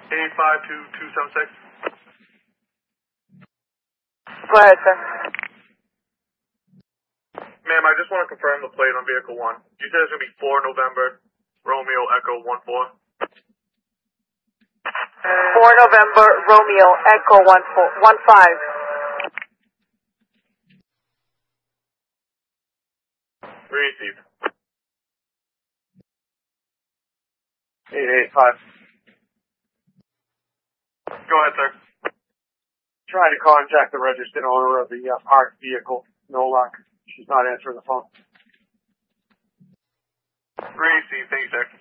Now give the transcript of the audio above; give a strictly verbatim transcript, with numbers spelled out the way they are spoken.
eight five two two seven six. Go ahead, sir. Ma'am, I just want to confirm the plate on vehicle one. You said it's going to be four November, Romeo Echo one four. four November, Romeo, Echo one four, one five. Received. eight eight five. Go ahead, sir. Trying to contact the registered owner of the uh, parked vehicle. No luck. She's not answering the phone. Received. Thank you, sir.